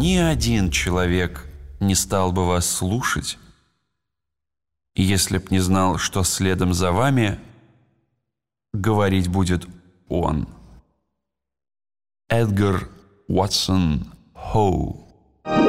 ни один человек не стал бы вас слушать, если б не знал, что следом за вами говорить будет он. Эдгар Уотсон Хоу.